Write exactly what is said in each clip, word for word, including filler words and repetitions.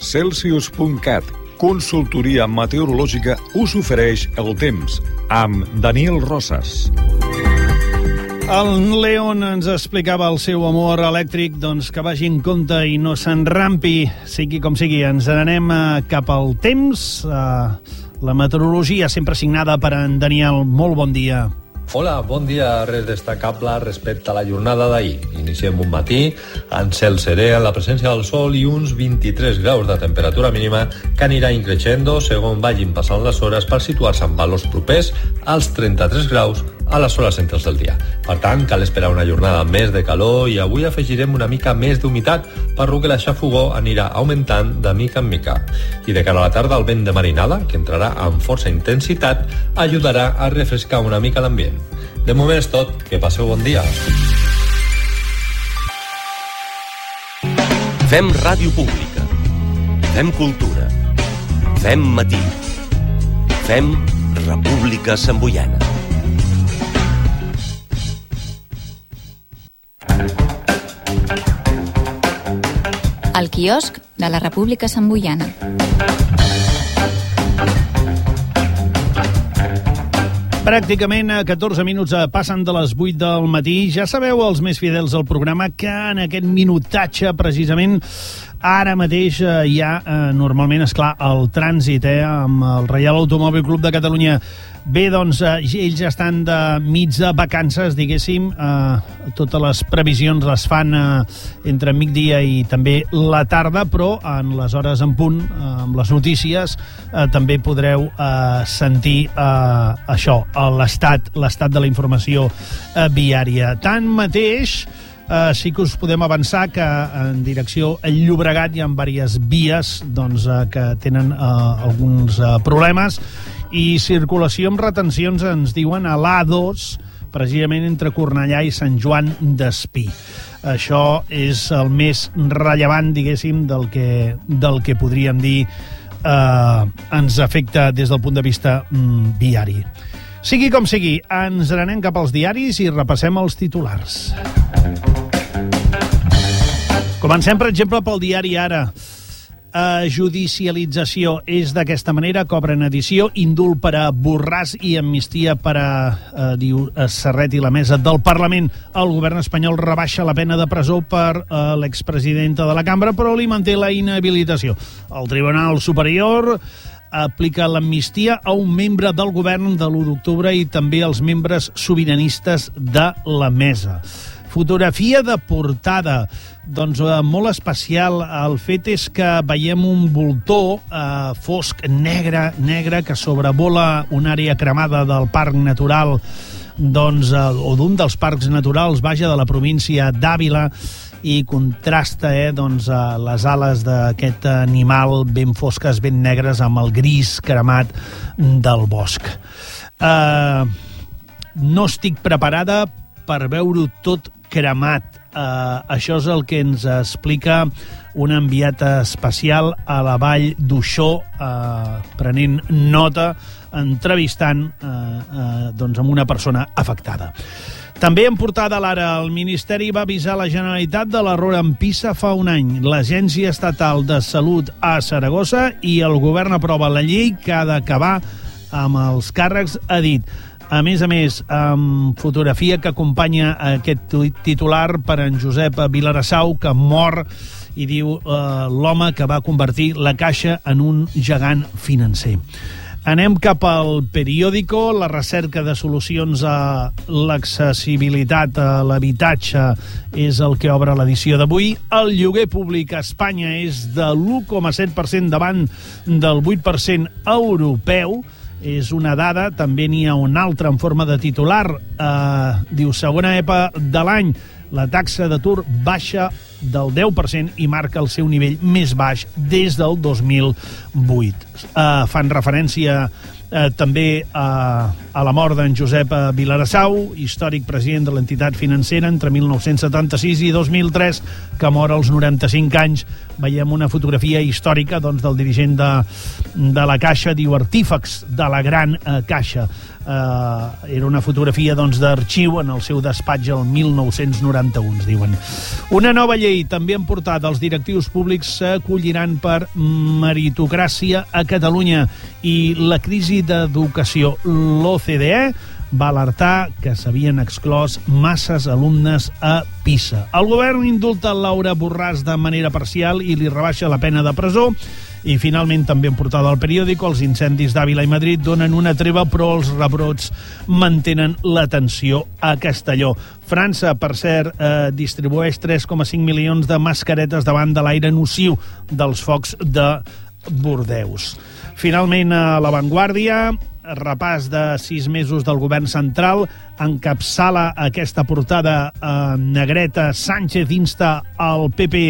Celsius punt cat, consultoria meteorològica, us ofereix el temps amb Daniel Rosas. El León ens explicava el seu amor elèctric, doncs que vagi en compte i no s'enrampi, sigui com sigui. Ens n'anem cap al temps, la meteorologia sempre signada per en Daniel. Molt bon dia. Hola, bon dia. Res destacable respecte a la jornada d'ahir. Iniciem un matí amb cel serè, amb la presència del sol i uns vint-i-tres graus de temperatura mínima que anirà increixendo segons vagin passant les hores per situar-se en valors propers als trenta-tres graus a les hores centrals del dia. Per tant, cal esperar una jornada més de calor i avui afegirem una mica més d'humitat, per lo que la xafogor anirà augmentant de mica en mica. I de cara a la tarda, el vent de marinada, que entrarà amb força intensitat, ajudarà a refrescar una mica l'ambient. De moment és tot, que passeu bon dia. Fem ràdio pública. Fem cultura. Fem matí. Fem República Samboiana. El quiosc de la República Samboiana. Pràcticament a catorze minuts passen de les vuit del matí. Ja sabeu, els més fidels al programa, que en aquest minutatge, precisament, ara mateix hi ha, eh, normalment, esclar, el trànsit, eh, amb el Reial Automòbil Club de Catalunya. Bé, doncs, eh, ells estan de mig de vacances, diguéssim. Eh, totes les previsions les fan eh, entre migdia i també la tarda, però en les hores en punt, eh, amb les notícies, eh, també podreu eh, sentir eh, això, l'estat l'estat de la informació eh, viària. Tanmateix, Uh, sí que us podem avançar que en direcció al Llobregat hi ha diverses vies doncs, uh, que tenen uh, alguns uh, problemes, i circulació amb retencions, ens diuen, a l'A dos, precisament entre Cornellà i Sant Joan d'Espí. Això és el més rellevant, diguéssim, del que, del que podríem dir uh, ens afecta des del punt de vista um, viari. Sigui com sigui, ens n'anem cap als diaris i repassem els titulars. Comencem, per exemple, pel diari Ara. Uh, judicialització és d'aquesta manera, cobren edició, indult per a Borràs i amnistia per a, uh, diu, a Serret i la mesa del Parlament. El govern espanyol rebaixa la pena de presó per uh, l'expresidenta de la cambra, però li manté la inhabilitació. El Tribunal Superior aplica l'amnistia a un membre del govern de l'u d'octubre i també als membres sobiranistes de la mesa. Fotografia de portada, doncs eh, molt especial. El fet és que veiem un voltor eh, fosc, negre, negre, que sobrevola una àrea cremada del Parc Natural, doncs, eh, o d'un dels parcs naturals, vaja, de la província d'Àvila, i contrasta eh, doncs, eh, les ales d'aquest animal ben fosques, ben negres, amb el gris cremat del bosc. Eh, no estic preparada per veure-ho tot cremat. Uh, això és el que ens explica un enviat especial a la Vall d'Uixó, uh, prenent nota, entrevistant uh, uh, doncs amb una persona afectada. També en portada a l'Ara, el Ministeri va avisar la Generalitat de l'error en Pisa fa un any. L'Agència Estatal de Salut a Saragossa i el govern aprova la llei que ha d'acabar amb els càrrecs, ha dit. A més a més, amb fotografia que acompanya aquest titular per en Josep Vilarassau, que mor, i diu eh, l'home que va convertir la Caixa en un gegant financer. Anem cap al periòdico. La recerca de solucions a l'accessibilitat a l'habitatge és el que obre l'edició d'avui. El lloguer públic a Espanya és de l'u coma set per cent davant del vuit per cent europeu. És una dada, també n'hi ha una altra en forma de titular. Eh, diu, segona E P A de l'any, la taxa d'atur baixa del deu per cent i marca el seu nivell més baix des del dos mil vuit. Eh, fan referència eh, també a, a la mort d'en Josep Vilarassau, històric president de l'entitat financera entre mil nou-cents setanta-sis i dos mil tres, que mor als noranta-cinc anys. Veiem una fotografia històrica doncs, del dirigent de, de la Caixa, diu artífex de la gran eh, Caixa. Uh, era una fotografia doncs, d'arxiu en el seu despatx el mil nou-cents noranta-u, ens diuen. Una nova llei també en portada. Els directius públics s'acolliran per meritocràcia a Catalunya i la crisi d'educació. L'O C D E va alertar que s'havien exclòs masses alumnes a PISA. El govern indulta Laura Borràs de manera parcial i li rebaixa la pena de presó. I finalment, també en portada al periòdico, els incendis d'Àvila i Madrid donen una treva, però els rebrots mantenen la tensió a Castelló. França, per cert, eh, distribueix tres coma cinc milions de mascaretes davant de l'aire nociu dels focs de Bordeus. Finalment, a La Vanguardia, repàs de sis mesos del govern central, encapçala aquesta portada eh, negreta. Sánchez insta al P P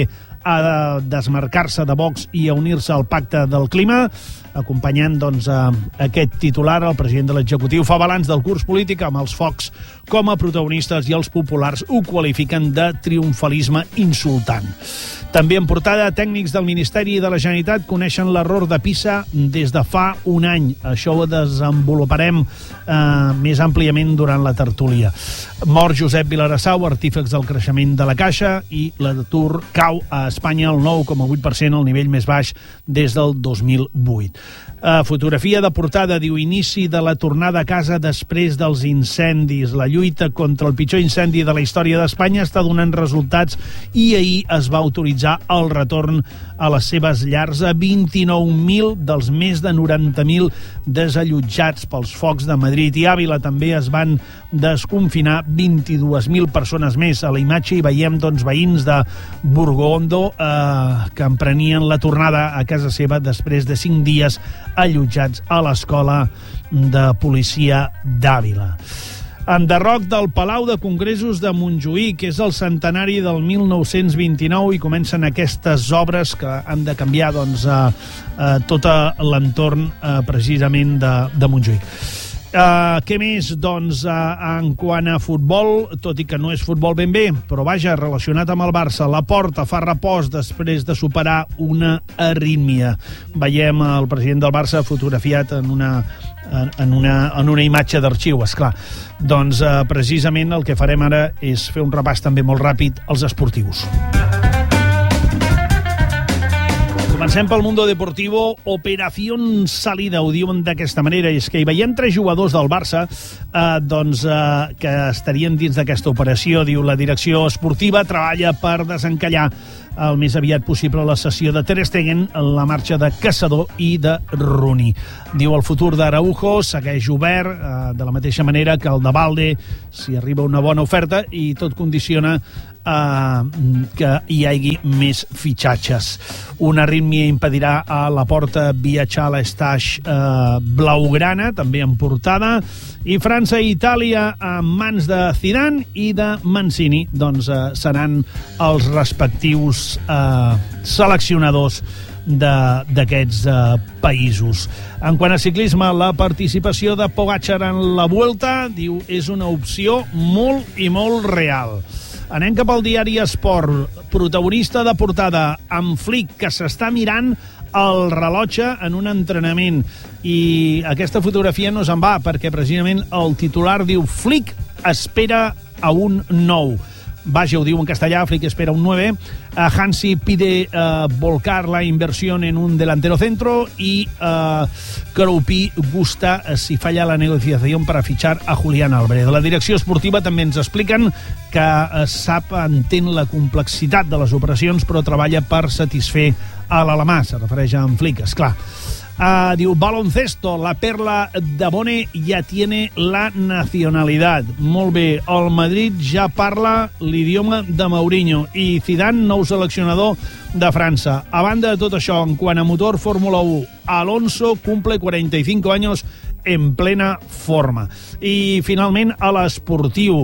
a desmarcar-se de Vox i a unir-se al pacte del clima. Acompanyant doncs, a aquest titular, el president de l'executiu fa balanç del curs polític amb els focs com a protagonistes i els populars ho qualifiquen de triomfalisme insultant. També en portada, tècnics del Ministeri de la Generalitat coneixen l'error de PISA des de fa un any. Això ho desenvoluparem eh, més àmpliament durant la tertúlia. Mor Josep Vilarassau, artífex del creixement de la Caixa, i l'atur cau a Espanya al nou coma vuit per cent, el nivell més baix des del dos mil vuit. Uh, fotografia de portada, diu, inici de la tornada a casa després dels incendis. La lluita contra el pitjor incendi de la història d'Espanya està donant resultats i ahir es va autoritzar el retorn a les seves llars a vint-i-nou mil dels més de noranta mil desallotjats pels focs de Madrid i Àvila. També es van desconfinar vint-i-dues mil persones més. A la imatge hi veiem doncs, veïns de Burgondo eh, que emprenien la tornada a casa seva després de cinc dies allotjats a l'escola de policia d'Àvila. Enderroc del Palau de Congressos de Montjuïc, que és el centenari del mil nou-cents vint-i-nou, i comencen aquestes obres que han de canviar doncs, a, a tot l'entorn a, precisament de, de Montjuïc. Uh, què més? Doncs uh, en quant a futbol, tot i que no és futbol ben bé, però vaja, relacionat amb el Barça, Laporta fa repòs després de superar una arrítmia. Veiem el president del Barça fotografiat en una, en una, en una imatge d'arxiu, esclar. Doncs uh, precisament el que farem ara és fer un repàs també molt ràpid als esportius. Comencem pel Mundo Deportivo. Operación Salida, ho diuen d'aquesta manera, és que hi veiem tres jugadors del Barça eh, doncs, eh, que estarien dins d'aquesta operació. Diu, la direcció esportiva treballa per desencallar el més aviat possible la cessió de Ter Stegen, la marxa de Caçador i de Rooney. Diu, el futur d'Araujo segueix obert, eh, de la mateixa manera que el de Valde, si arriba una bona oferta, i tot condiciona eh, que hi hagi més fitxatges. Una arrítmia impedirà a Laporta viatjar a l'estaix eh, blaugrana, també en portada. I França i Itàlia, en mans de Zidane i de Mancini, doncs eh, seran els respectius eh, seleccionadors d'aquests eh, països. En quant a ciclisme, la participació de Pogačar en la Vuelta, diu, és una opció molt i molt real. Anem cap al diari Esport. Protagonista de portada, amb Flick, que s'està mirant el rellotge en un entrenament. I aquesta fotografia no se'n va, perquè precisament el titular diu Flick espera a un nou. Vaja, ho diu en castellà, Flick espera un nueve. Uh, Hansi pide uh, volcar la inversión en un delantero centro y uh, Croupi gusta uh, si falla la negociación para fichar a Julián Álvarez. De la direcció esportiva també ens expliquen que uh, sap, entén la complexitat de les operacions, però treballa per satisfer a l'alemà. Se refereix a en Flick, esclar. Uh, diu, baloncesto, la perla de Bone ja tiene la nacionalidad. Molt bé, el Madrid ja parla l'idioma de Mourinho i Zidane, nou seleccionador de França. A banda de tot això, en quant a motor Fórmula u, Alonso cumple cuarenta y cinco años en plena forma. I finalment, a l'esportiu,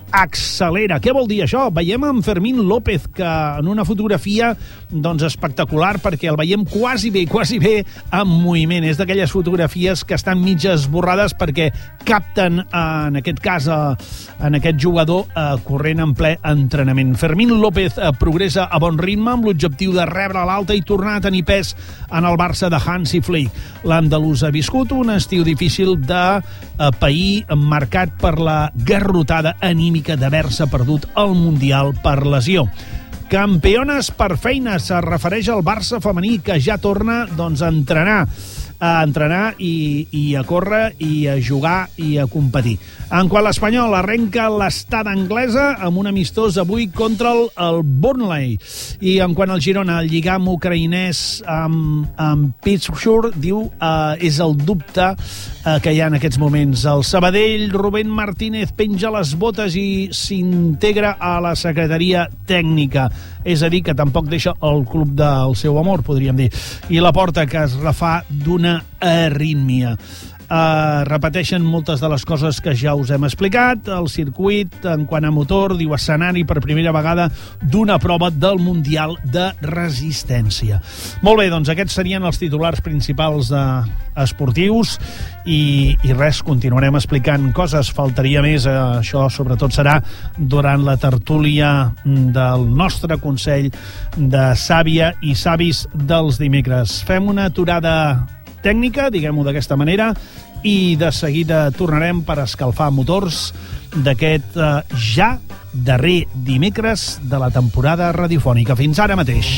accelera. Què vol dir això? Veiem en Fermín López, que en una fotografia doncs espectacular, perquè el veiem quasi bé, quasi bé en moviment. És d'aquelles fotografies que estan mitges esborrades perquè capten, en aquest cas, en aquest jugador corrent en ple entrenament. Fermín López progressa a bon ritme amb l'objectiu de rebre l'alta i tornar a tenir pes en el Barça de Hansi Flick. L'andalús ha viscut un estiu difícil de pair marcat per la garrotada anímica d'haver-se perdut el Mundial per lesió. Campiones per feina, se refereix al Barça femení, que ja torna doncs, a entrenar a entrenar i, i a córrer i a jugar i a competir. En quant a l'Espanyol, arrenca l'estada anglesa amb un amistós avui contra el, el Burnley. I en quant al Girona, el lligam ucraïnès amb, amb Pittsburgh, diu, eh, és el dubte eh, que hi ha en aquests moments. El Sabadell, Rubén Martínez penja les botes i s'integra a la secretaria tècnica. És a dir, que tampoc deixa el club del seu amor, podríem dir. I la Porta, que es refà d'una arrítmia. Uh, repeteixen moltes de les coses que ja us hem explicat. El circuit, en quant a motor, diu escenari per primera vegada d'una prova del Mundial de Resistència. Molt bé, doncs aquests serien els titulars principals de esportius i, i res, continuarem explicant coses, faltaria més. Això sobretot serà durant la tertúlia del nostre Consell de Sàvia i Savis dels dimecres. Fem una aturada tècnica, diguem-ho d'aquesta manera, i de seguida tornarem per escalfar motors d'aquest eh, ja darrer dimecres de la temporada radiofònica. Fins ara mateix.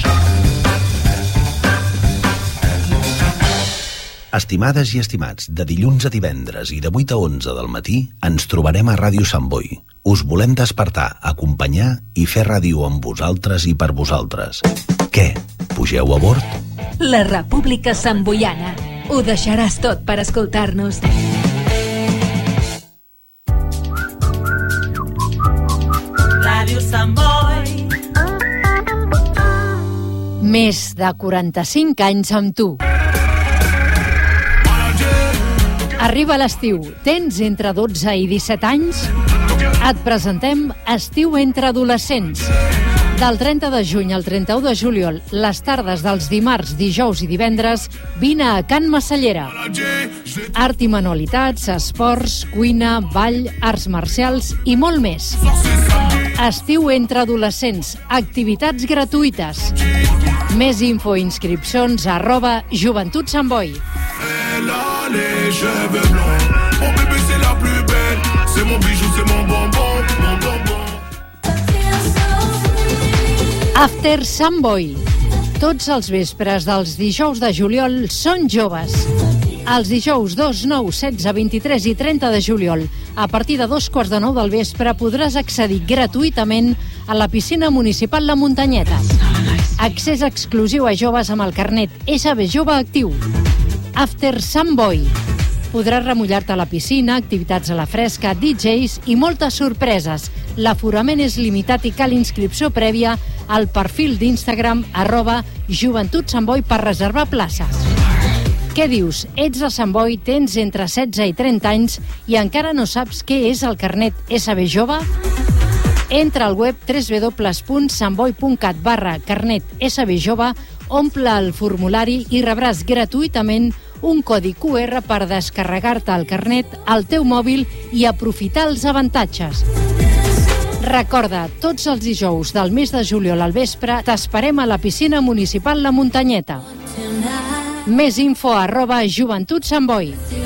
Estimades i estimats, de dilluns a divendres i de vuit a onze del matí ens trobarem a Ràdio Sant Boi. Us volem despertar, acompanyar i fer ràdio amb vosaltres i per vosaltres. Què? Pugeu a bord? La República Santboiana. Ho deixaràs tot per escoltar-nos. Ràdio Sant Boi. Més de quaranta-cinc anys amb tu. Arriba l'estiu. Tens entre dotze i disset anys? Et presentem Estiu entre adolescents. Del trenta de juny al trenta-u de juliol, les tardes dels dimarts, dijous i divendres, vine a Can Massallera. Art i manualitats, esports, cuina, ball, arts marcials i molt més. Estiu entre adolescents, activitats gratuïtes. Més info i inscripcions a arroba Joventut Sant Boi. After Sant Boi. Tots els vespres dels dijous de juliol són joves. Els dijous dos, nou, setze, vint-i-tres i trenta de juliol, a partir de dos quarts de nou del vespre, podràs accedir gratuïtament a la piscina municipal La Muntanyeta. Accés exclusiu a joves amb el carnet S B Jove actiu. After Sant Boi. Podràs remullar-te a la piscina, activitats a la fresca, D Js i moltes sorpreses. L'aforament és limitat i cal inscripció prèvia al perfil d'Instagram arroba Joventut Sant Boi per reservar places. Què dius? Ets a Sant Boi, tens entre setze i trenta anys i encara no saps què és el carnet S B Jove? Entra al web w w w punt santboi punt cat barra carnet S B Jove, omple el formulari i rebràs gratuïtament un codi Q R per descarregar-te el carnet al teu mòbil i aprofitar els avantatges. Recorda, tots els dijous del mes de juliol al vespre t'esperem a la piscina municipal La Muntanyeta. Més info arroba Joventut Sant Boi.